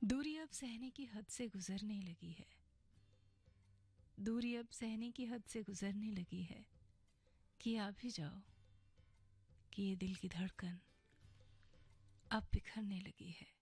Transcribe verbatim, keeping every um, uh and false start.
दूरी अब सहने की हद से गुजरने लगी है। दूरी अब सहने की हद से गुजरने लगी है कि आप ही जाओ, कि ये दिल की धड़कन अब बिखरने लगी है।